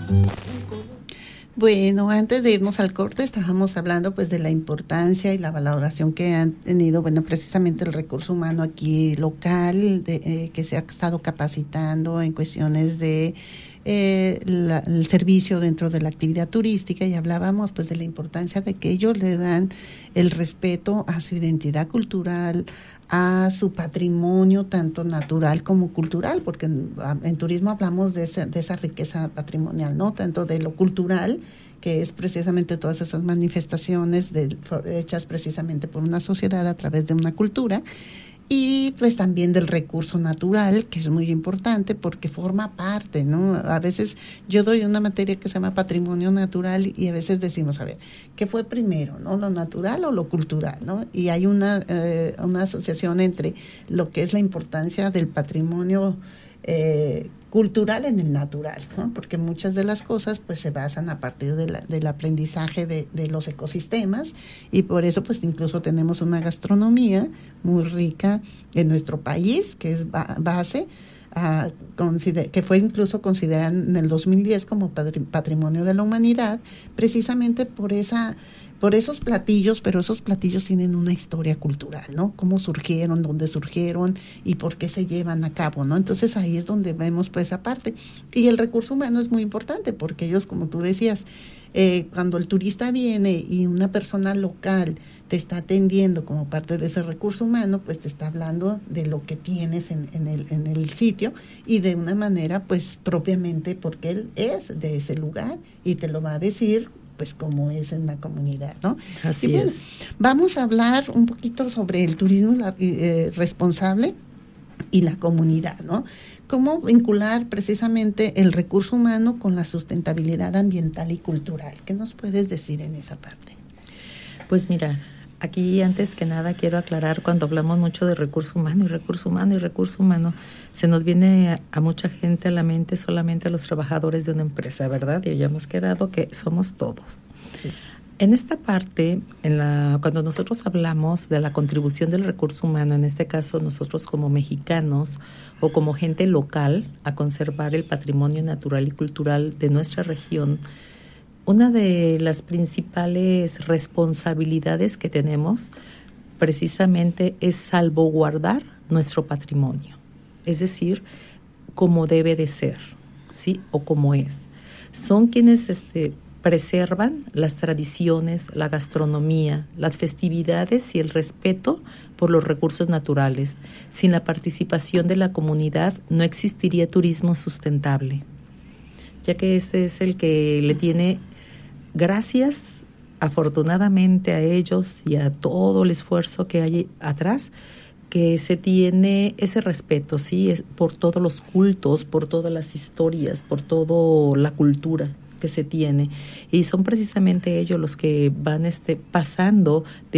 Bueno, antes de irnos al corte estábamos hablando pues de la importancia y la valoración que han tenido, bueno, precisamente el recurso humano aquí local, que se ha estado capacitando en cuestiones de el servicio dentro de la actividad turística, y hablábamos pues de la importancia de que ellos le dan el respeto a su identidad cultural, a su patrimonio tanto natural como cultural, porque en turismo hablamos de esa riqueza patrimonial, ¿no? Tanto de lo cultural, que es precisamente todas esas manifestaciones hechas precisamente por una sociedad a través de una cultura, y pues también del recurso natural, que es muy importante porque forma parte, ¿no? A veces yo doy una materia que se llama patrimonio natural y a veces decimos, a ver, ¿qué fue primero, no? ¿Lo natural o lo cultural, no? Y hay una asociación entre lo que es la importancia del patrimonio cultural en el natural, ¿no? Porque muchas de las cosas pues se basan a partir del aprendizaje de los ecosistemas, y por eso pues incluso tenemos una gastronomía muy rica en nuestro país, que es base que fue incluso considerada en el 2010 como patrimonio de la humanidad, precisamente por esos platillos, pero esos platillos tienen una historia cultural, ¿no? Cómo surgieron, dónde surgieron y por qué se llevan a cabo, ¿no? Entonces ahí es donde vemos pues esa parte. Y el recurso humano es muy importante porque ellos, como tú decías, cuando el turista viene y una persona local te está atendiendo como parte de ese recurso humano, pues te está hablando de lo que tienes en el sitio, y de una manera pues propiamente porque él es de ese lugar y te lo va a decir pues como es en la comunidad, ¿no? Así bueno, es. Vamos a hablar un poquito sobre el turismo responsable y la comunidad, ¿no? Cómo vincular precisamente el recurso humano con la sustentabilidad ambiental y cultural. ¿Qué nos puedes decir en esa parte? Pues mira, aquí antes que nada quiero aclarar, cuando hablamos mucho de recurso humano y recurso humano y recurso humano, se nos viene a mucha gente a la mente solamente a los trabajadores de una empresa, ¿verdad? Y habíamos quedado que somos todos. Sí. En esta parte, cuando nosotros hablamos de la contribución del recurso humano, en este caso nosotros como mexicanos o como gente local a conservar el patrimonio natural y cultural de nuestra región, una de las principales responsabilidades que tenemos precisamente es salvaguardar nuestro patrimonio, es decir, como debe de ser, ¿sí? O como es. Son quienes preservan las tradiciones, la gastronomía, las festividades y el respeto por los recursos naturales. Sin la participación de la comunidad no existiría turismo sustentable, ya que ese es el que le tiene, gracias afortunadamente a ellos y a todo el esfuerzo que hay atrás, que se tiene ese respeto, ¿sí? Es por todos los cultos, por todas las historias, por toda la cultura que se tiene, y son precisamente ellos los que van pasando de